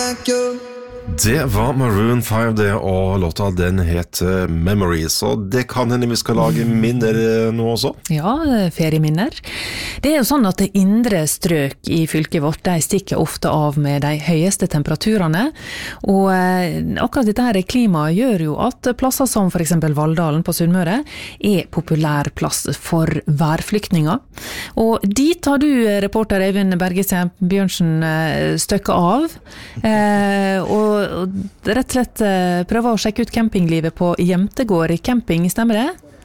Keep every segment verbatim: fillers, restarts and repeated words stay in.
like you. Det var Maroon five det, og låta den het Memories, og det kan hende vi skal lage minner nå også. Ja, ferieminner. Det er jo sånn at det indre strøk i fylket vårt, de stikker ofte av med de høyeste temperaturene, og akkurat dette her klimaet gjør jo at plasser som for eksempel Valldalen på Sunnmøre er populær plass for værflyktninger. Og dit har du, reporter Eivind Bergesheim Bjørnsen, støkket av, og og rett og slett prøve å sjekke ut campinglivet på Jemtegård camping, stemmer det?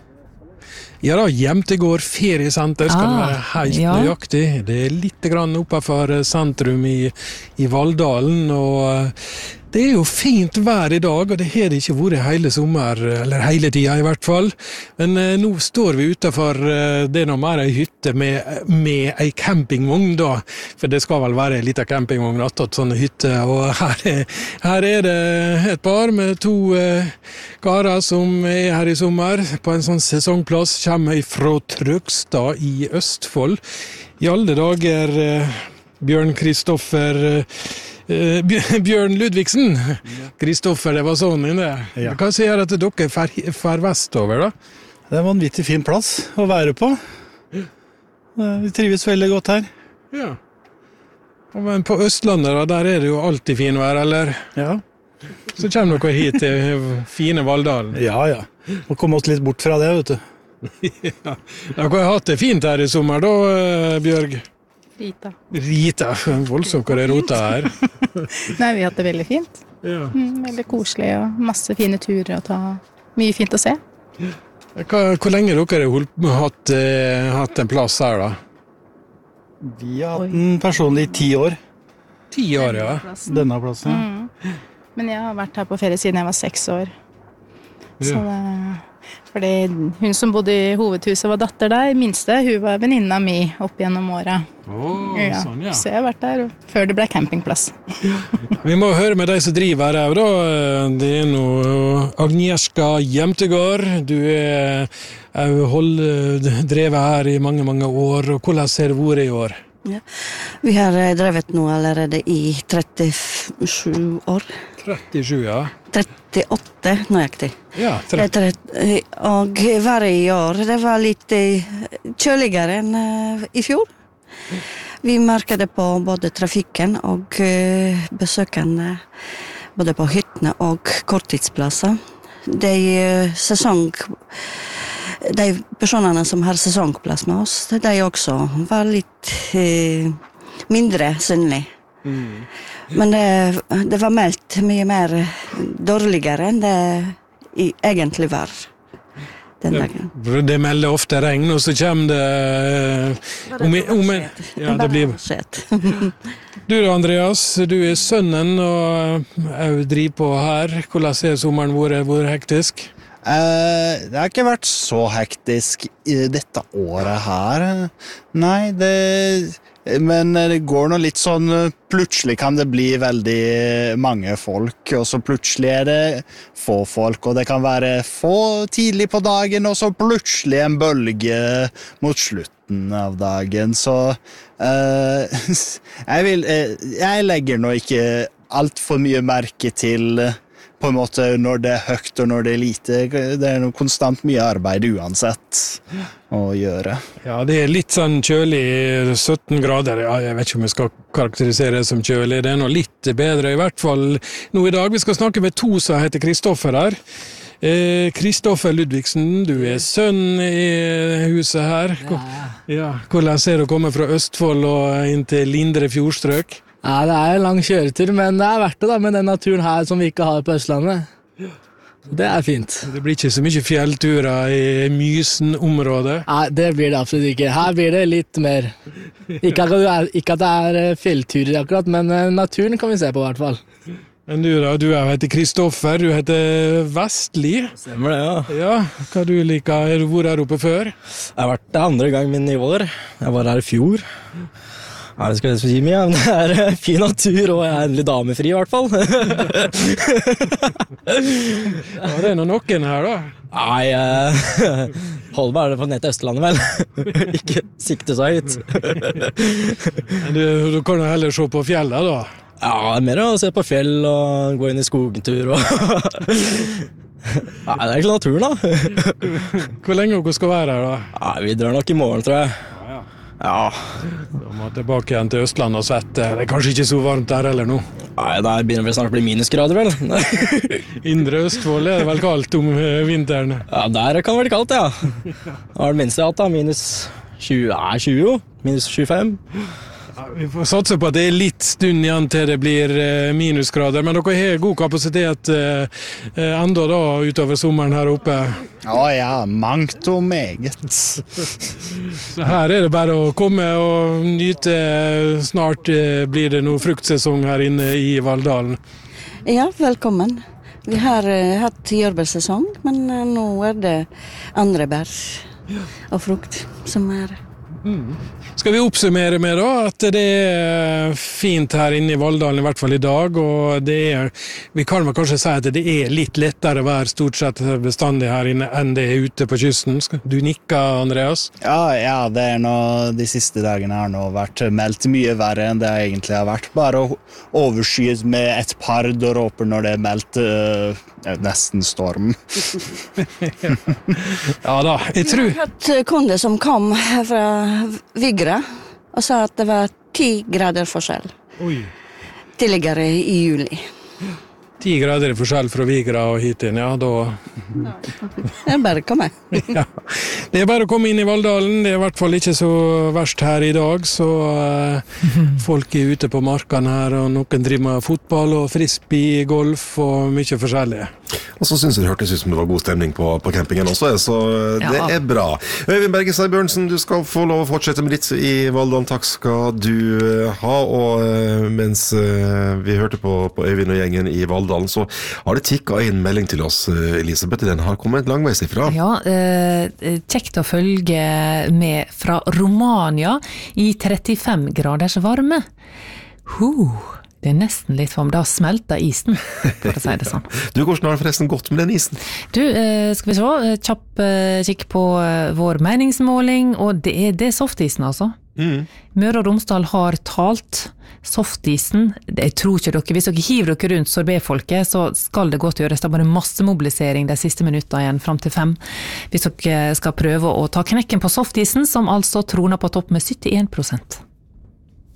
Ja da, Jemtegård feriesenter skal Ah, være helt ja. nøyaktig. Det er litt grann oppenfor sentrum i, i Valldalen, og det er jo fint vær i dag, og det har det ikke vært hele sommer, eller hele tida i hvert fall. Men eh, nå står vi utenfor, eh, det er noe mer en hytte med, med en campingvogn da, for det skal vel være en liten campingvogn attåt sånne hytte, og her er, her er det et par med to eh, karer som er her i sommer, på en sånn sesongplass, kommer fra Trøgstad i Østfold. I alle dager, eh, Bjørn Kristoffer eh, Bjørn Ludvigsen. Kristoffer, det var sånn din det. Ja. Hva sier at dere fer, fer vestover da? Det er en vanvittig fin plass å være på. Vi trives veldig godt her. Ja. Men på Østlandet da, der er det jo alltid fin vær, eller? Ja, Så kommer dere hit til fine Valldalen. ja. ja. Må komme oss litt bort fra det, vet du. Ja. Dere har hatt det fint her i sommer da, Bjørg? Rita. Rita, voldsomt hva det rota her. Nei, vi har hatt det veldig fint. Ja. Mm, veldig koselig og masse fine turer å ta. Mye fint å se. Hva, hvor lenge dere har holdt, hatt, eh, hatt en plass her da? Vi har hatt den personlig i ti år, Ti år, ja. denne plassen. Mm. Men jeg har vært her på ferie siden jeg var seks år. Så Ja. det, fordi hun som bodde i hovedhuset var datter der, minste, hun var venninna mi opp gjennom året. Åh, Ja. sånn, ja. Så jeg har vært der før det ble campingplass. Vi må høre med deg som driver her også, da. Det er nå Agnieszka Jemtegård. Du er, er hold, drevet her i mange, mange år. Og hvordan ser det vært i år? Ja. Vi har eh, drevet nå allerede i trettisju år. trettisju, ja. trettiåtte nøyaktig. Ja, Det er tre- trett- Og været i år, det var litt eh, kjøligere enn eh, i fjor. Vi merker det på både trafikken og eh, besøkende, både på hyttene og korttidsplasser. De eh, sesong... De personene som har sesongplass med oss, de også var litt eh, mindre synlige. Mm. Men det, det var meldt mye mer dårligere enn det i, egentlig var den dagen. Det, det melder ofte regn, og så kommer det... eh, Om, om, ja, det blir... Skjedd. Du da, Andreas, du er sønnen og jeg driver på her. Hvordan ser sommeren vært, hvor hektisk? Eh, det har ikke vært så hektisk i dette året her. Nei, det... Men det går nå litt sånn, plutselig kan det bli veldig mange folk, og så plutselig er det få folk, og det kan være få tidlig på dagen, og så plutselig en bølge mot slutten av dagen. Så eh, jeg, vil, eh, jeg legger nå ikke alt for mye merke til på en måte når det er høyt og når det er lite. Det er noe konstant mye arbeid uansett å gjøre. Ja, det er litt sånn kjølig, sytten grader. Ja, jeg vet ikke om jeg skal karakterisere det som kjølig. Det er noe litt bedre, i hvert fall nå i dag. Vi skal snakke med to som heter Kristoffer her. Eh, Kristoffer Ludvigsen, du er sønn i huset her. Ja. Hvordan ser du å komme fra Østfold og inn til Lindre fjordstrøk? Ja, det er en lang kjøretur, men det er verdt det da, med den naturen her som vi ikke har på Østlandet. Det er fint. Det blir ikke så mye fjellturer i Mysen-området? Nei, det blir det absolutt ikke. Her blir det litt mer. Ikke at det er, ikke at det er fjellturer akkurat, men naturen kan vi se på i hvert fall. Men du da, du heter Kristoffer, du heter Vestli. Stemmer det, ja. Ja, hva du liker? Har du vært her oppe før? Jeg har vært det andre gang min i år. Jeg var her i fjor. Ja, det skal jeg si mye, men det er fin natur, og jeg er endelig damefri i hvert fall. Ja, det er noen her da. Nei, uh, hold bare på ned til Østlandet vel. Ikke sikte så høyt. Du, du kan jo heller se på fjellet da. Ja, mer å se på fjell og gå inn i skogentur og... Nei, det er ikke naturen da. Hvor lenge dere skal være her da? Nei, vi drar nok i morgen, tror jeg. Ja. Da må jeg tilbake igjen til Østland og svette. Det er kanskje ikke så varmt der heller nå. Nei, der begynner det snart å bli minusgrader, vel. Indre Østfold er det vel kaldt om vinteren? Ja, der kan det være kaldt, ja. Det var det minste jeg hatt da, minus tjue, ja, tjue, minus tjuefem. Ja, vi får satse på at det er litt stund igjen til det blir minusgrader, men dere har god kapasitet eh, enda da utover sommeren her oppe. Å ja, mangt og meget. Så her er det bare å komme og nyte. Snart blir det noe fruktsesong her inne i Valldalen. Ja, velkommen. Vi har uh, hatt jordbærsesong, men uh, nå er det andre bær og frukt som er... Mm. Skal vi oppsummere med da, at det er fint her inne i Valldalen, i hvert fall i dag, og det er, vi kan vel kanskje si at det er litt lettere vær stort sett bestandig her inne enn det er ute på kysten. Du nikker, Andreas? Ja, ja, det er nå, de siste dagene har nå vært meldt mye verre enn det egentlig har vært. Bare overskyet med et par dråper når det er meldt uh, nesten storm. Ja da, jeg tror... Jeg har hatt kunder som kom fra Vigra og sa at det var ti grader forskjell. Oi. Tidligere i juli. Ti grader forskjell fra Vigra og hit inn, ja, da... Det er bare å komme. Ja, det er bare å komme inn i Valldalen. Det er i hvert fall ikke så verst her i dag, så uh, folk er ute på markene her, og noen driver med fotball og frisbee, golf og mye forskjellig. Og så synes jeg det hørtes ut som det var god stemning på, på campingen også, så det ja. Er bra. Øyvind Berge Sæbjørnsen, du skal få lov å fortsette med litt i Valldalen. Takk skal du ha, og uh, mens uh, vi hørte på, på Øyvind og gjengen i Valldalen, så har det tikket inn melding til oss, Elisabeth. Den har kommet langveis ifra. Ja, eh, kjekt å følge med fra Romania i trettifem graders varme. Huh, det er nesten litt som da smelter isen, for å si det sånn. Du, hvordan har det forresten gått med den isen? Du, eh, skal vi se, kjapp eh, kikk på eh, vår meningsmåling, og det er, det er softisen altså. Mm. Møre og Romsdal har talt softisen. Jeg tror ikke dere, hvis dere hiver dere rundt sorbetfolket, så skal det godt gjøres. Det er bare massemobilisering de siste minuttene igjen, frem til fem. Hvis dere skal prøve å ta knekken på softisen, som altså troner på topp med syttien prosent.